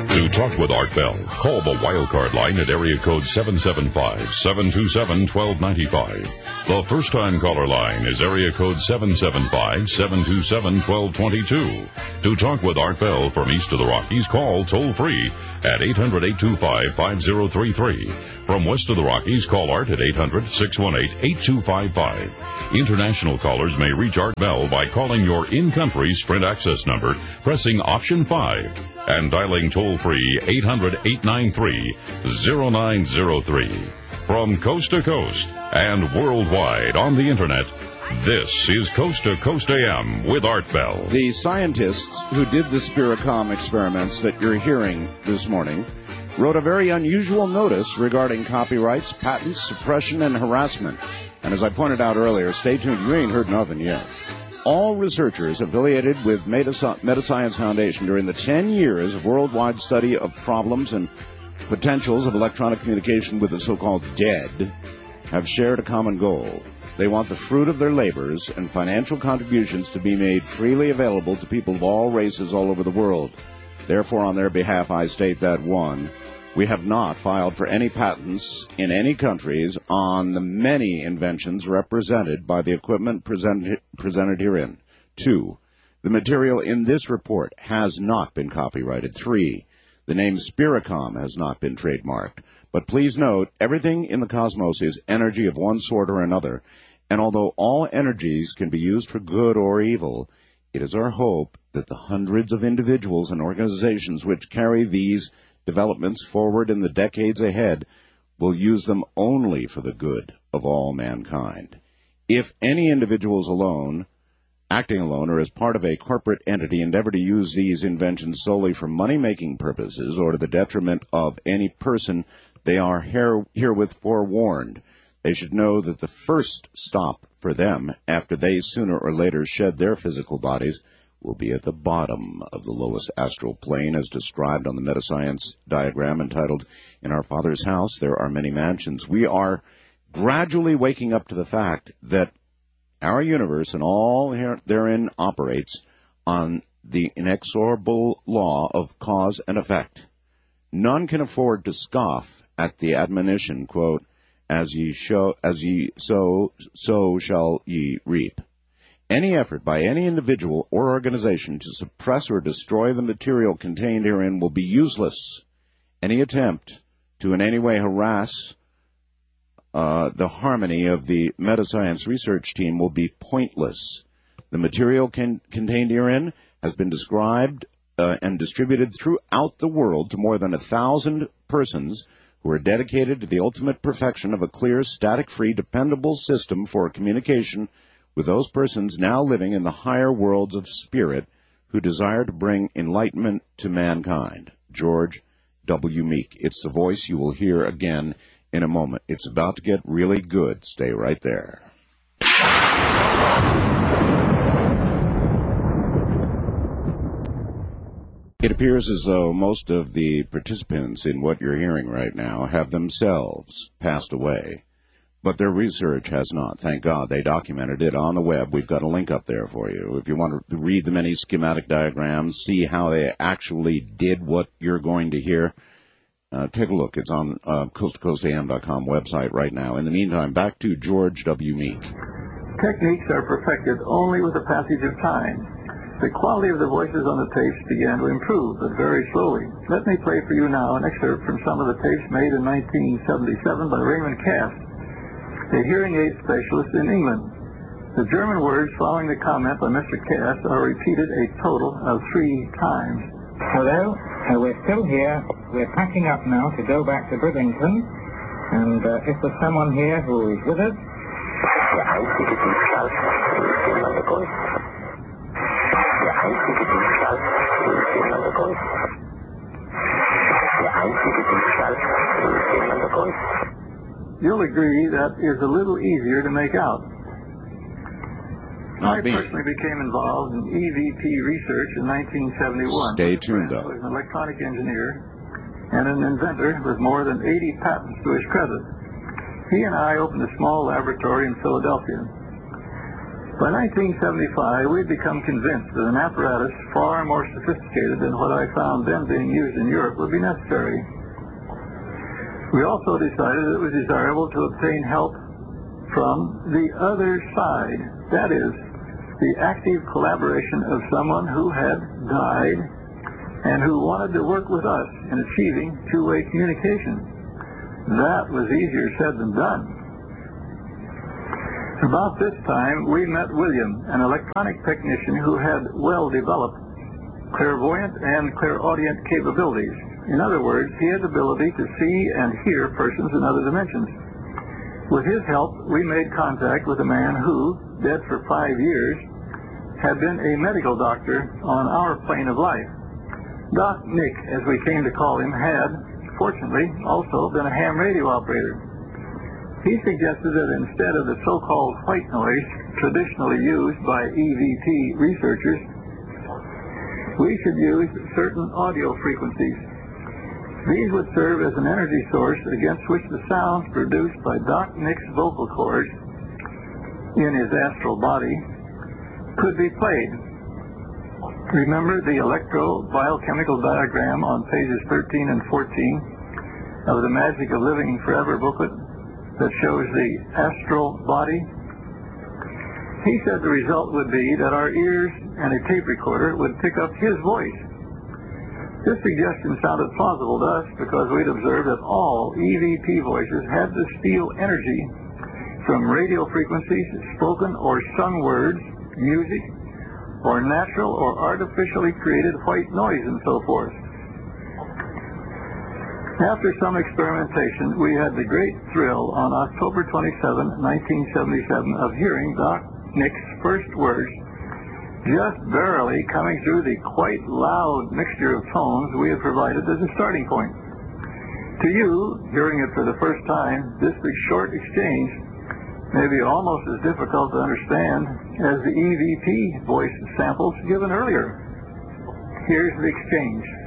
To talk with Art Bell, call the wildcard line at area code 775-727-1295. The first-time caller line is area code 775-727-1222. To talk with Art Bell from east of the Rockies, call toll-free at 800-825-5033. From west of the Rockies, call Art at 800-618-8255. International callers may reach Art Bell by calling your in-country Sprint access number, pressing option 5, and dialing toll-free 800-893-0903. From coast to coast and worldwide on the Internet, this is Coast to Coast AM with Art Bell. The scientists who did the Spiricom experiments that you're hearing this morning wrote a very unusual notice regarding copyrights, patents, suppression, and harassment. And as I pointed out earlier, stay tuned, you ain't heard nothing yet. All researchers affiliated with Metascience Foundation during the 10 years of worldwide study of problems and potentials of electronic communication with the so-called dead have shared a common goal. They want the fruit of their labors and financial contributions to be made freely available to people of all races all over the world. Therefore, on their behalf, I state that, 1, we have not filed for any patents in any countries on the many inventions represented by the equipment presented herein. 2, the material in this report has not been copyrighted. 3, the name Spiricom has not been trademarked. But please note, everything in the cosmos is energy of one sort or another, and although all energies can be used for good or evil, it is our hope that the hundreds of individuals and organizations which carry these developments forward in the decades ahead will use them only for the good of all mankind. If any individuals alone, acting alone or as part of a corporate entity, endeavor to use these inventions solely for money-making purposes or to the detriment of any person, they are herewith forewarned. They should know that the first stop for them, after they sooner or later shed their physical bodies, will be at the bottom of the lowest astral plane, as described on the Metascience diagram entitled, In Our Father's House There Are Many Mansions. We are gradually waking up to the fact that our universe and all therein operates on the inexorable law of cause and effect. None can afford to scoff at the admonition, quote, as ye sow, so shall ye reap. Any effort by any individual or organization to suppress or destroy the material contained herein will be useless. Any attempt to in any way harass the harmony of the Metascience research team will be pointless. The material contained herein has been described and distributed throughout the world to more than 1,000 persons who are dedicated to the ultimate perfection of a clear, static-free, dependable system for communication with those persons now living in the higher worlds of spirit who desire to bring enlightenment to mankind. George W. Meek. It's the voice you will hear again in a moment. It's about to get really good. Stay right there. It appears as though most of the participants in what you're hearing right now have themselves passed away, but their research has not. Thank God. They documented it on the web. We've got a link up there for you. If you want to read the many schematic diagrams, see how they actually did what you're going to hear, take a look. It's on coasttocoastam.com website right now. In the meantime, back to George W. Meek. Techniques are perfected only with the passage of time. The quality of the voices on the tapes began to improve, but very slowly. Let me play for you now an excerpt from some of the tapes made in 1977 by Raymond Cass, a hearing aid specialist in England. The German words following the comment by Mr. Cass are repeated a total of 3 times. Hello, we're still here. We're packing up now to go back to Bridlington. And if there's someone here who is with us... You'll agree that is a little easier to make out. I personally became involved in EVP research in 1971. Stay tuned, though. I was an electronic engineer and an inventor with more than 80 patents to his credit. He and I opened a small laboratory in Philadelphia. By 1975, we had become convinced that an apparatus far more sophisticated than what I found then being used in Europe would be necessary. We also decided that it was desirable to obtain help from the other side, that is, the active collaboration of someone who had died and who wanted to work with us in achieving two-way communication. That was easier said than done. About this time, we met William, an electronic technician who had well-developed clairvoyant and clairaudient capabilities. In other words, he had the ability to see and hear persons in other dimensions. With his help, we made contact with a man who, dead for 5 years, had been a medical doctor on our plane of life. Doc Nick, as we came to call him, had, fortunately, also been a ham radio operator. He suggested that instead of the so-called white noise traditionally used by EVP researchers, we should use certain audio frequencies. These would serve as an energy source against which the sounds produced by Doc Nick's vocal cords in his astral body could be played. Remember the electro-biochemical diagram on pages 13 and 14 of the Magic of Living Forever booklet that shows the astral body? He said the result would be that our ears and a tape recorder would pick up his voice. This suggestion sounded plausible to us because we'd observed that all EVP voices had to steal energy from radio frequencies, spoken or sung words, music, or natural or artificially created white noise and so forth. After some experimentation, we had the great thrill on October 27, 1977, of hearing Doc Nick's first words, just barely coming through the quite loud mixture of tones we had provided as a starting point. To you, hearing it for the first time, this short exchange may be almost as difficult to understand as the EVP voice samples given earlier. Here's the exchange.